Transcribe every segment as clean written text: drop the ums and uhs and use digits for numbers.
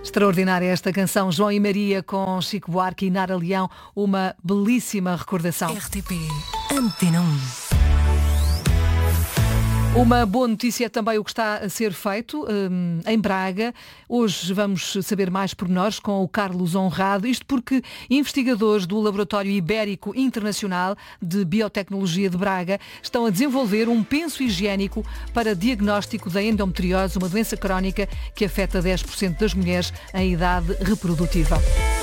Extraordinária esta canção, João e Maria com Chico Buarque e Nara Leão, uma belíssima recordação. RTP Antena 1. Uma boa notícia é também o que está a ser feito em Braga. Hoje vamos saber mais pormenores com o Carlos Honrado. Isto porque investigadores do Laboratório Ibérico Internacional de Biotecnologia de Braga estão a desenvolver um penso higiênico para diagnóstico da endometriose, uma doença crónica que afeta 10% das mulheres em idade reprodutiva.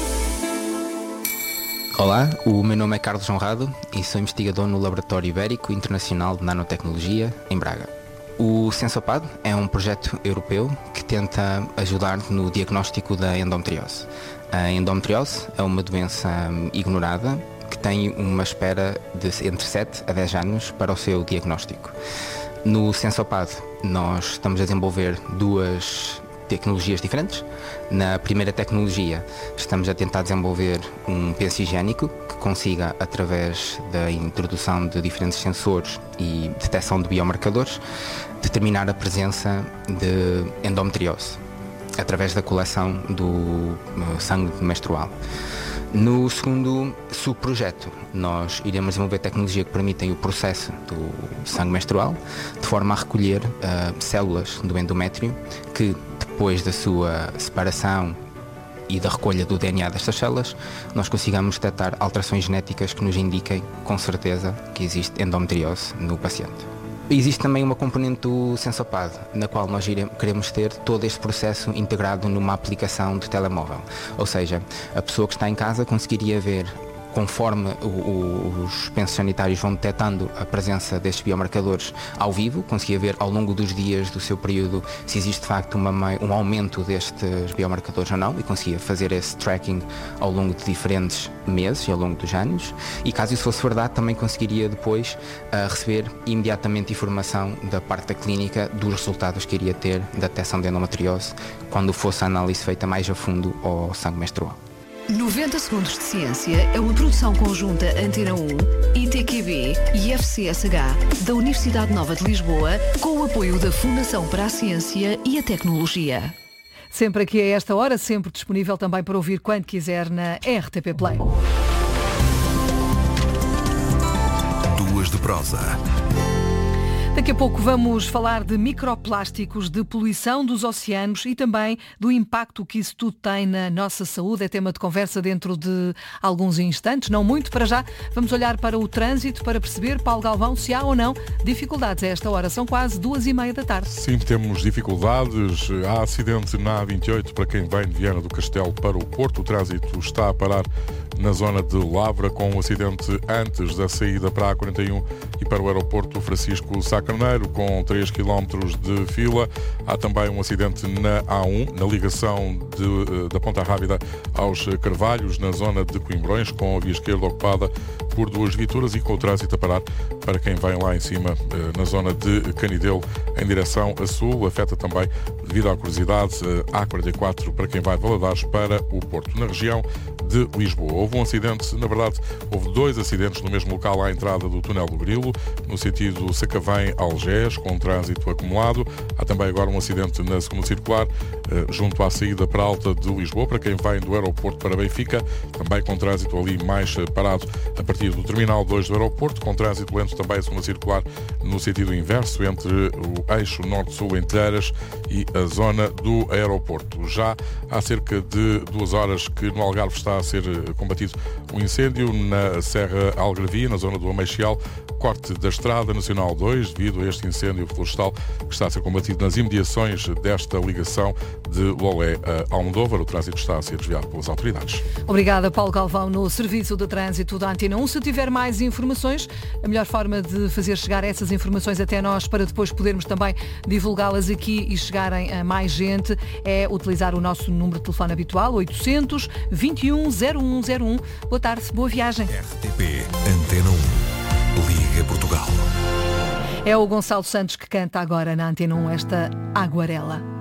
Olá, o meu nome é Carlos Honrado e sou investigador no Laboratório Ibérico Internacional de Nanotecnologia, em Braga. O Sensopad é um projeto europeu que tenta ajudar no diagnóstico da endometriose. A endometriose é uma doença ignorada que tem uma espera de entre 7 a 10 anos para o seu diagnóstico. No Sensopad nós estamos a desenvolver duas tecnologias diferentes. Na primeira tecnologia estamos a tentar desenvolver um penso higiênico que consiga, através da introdução de diferentes sensores e detecção de biomarcadores, determinar a presença de endometriose através da coleção do sangue menstrual. No segundo subprojeto, nós iremos desenvolver tecnologia que permitem o processo do sangue menstrual de forma a recolher células do endométrio que, depois da sua separação e da recolha do DNA destas células, nós consigamos detectar alterações genéticas que nos indiquem com certeza que existe endometriose no paciente. Existe também uma componente do Sensopad, na qual nós queremos ter todo este processo integrado numa aplicação de telemóvel. Ou seja, a pessoa que está em casa conseguiria ver, conforme os pensos sanitários vão detectando a presença destes biomarcadores ao vivo, conseguia ver ao longo dos dias do seu período se existe de facto um aumento destes biomarcadores ou não, e conseguia fazer esse tracking ao longo de diferentes meses e ao longo dos anos, e caso isso fosse verdade também conseguiria depois receber imediatamente informação da parte da clínica dos resultados que iria ter da detecção de endometriose quando fosse a análise feita mais a fundo ao sangue menstrual. 90 Segundos de Ciência é uma produção conjunta Antena 1, ITQB e FCSH da Universidade Nova de Lisboa, com o apoio da Fundação para a Ciência e a Tecnologia. Sempre aqui a esta hora, sempre disponível também para ouvir quando quiser na RTP Play. Duas de prosa. Daqui a pouco vamos falar de microplásticos, de poluição dos oceanos e também do impacto que isso tudo tem na nossa saúde. É tema de conversa dentro de alguns instantes, não muito. Para já, vamos olhar para o trânsito para perceber, Paulo Galvão, se há ou não dificuldades a esta hora. São quase 2h30. Sim, temos dificuldades. Há acidente na A28 para quem vem de Viana do Castelo para o Porto. O trânsito está a parar na zona de Lavra, com um acidente antes da saída para a A41 e para o aeroporto Francisco Sá Carneiro, com 3 km de fila. Há também um acidente na A1, na ligação da Ponta Rábida aos Carvalhos, na zona de Coimbrões, com a via esquerda ocupada por 2 viaturas e com o trânsito a parar para quem vem lá em cima, na zona de Canidelo, em direção a sul. Afeta também, devido à curiosidade, a A44 para quem vai de Valadares para o Porto. Na região de Lisboa houve um acidente, na verdade houve 2 acidentes no mesmo local à entrada do túnel do Grilo, no sentido Sacavém-Algés, com trânsito acumulado. Há também agora um acidente na segunda circular, junto à saída para a Alta de Lisboa, para quem vem do aeroporto para Benfica, também com trânsito ali mais parado a partir do Terminal 2 do aeroporto, com trânsito lento também a segunda circular no sentido inverso, entre o eixo norte-sul em Telheiras e a zona do aeroporto. Já há cerca de 2 horas que no Algarve está a ser combatido um incêndio na Serra Algarvia, na zona do Ameixial, corte da Estrada Nacional 2, devido a este incêndio florestal que está a ser combatido nas imediações desta ligação de Lolé a Almodóvar. O trânsito está a ser desviado pelas autoridades. Obrigada, Paulo Galvão, no Serviço de Trânsito da Antena 1. Se tiver mais informações, a melhor forma de fazer chegar essas informações até nós, para depois podermos também divulgá-las aqui e chegarem a mais gente, é utilizar o nosso número de telefone habitual, 800 21 0101. Boa tarde, boa viagem. RTP Antena 1. Liga Portugal. É o Gonçalo Santos que canta agora na Antena 1 esta Aguarela.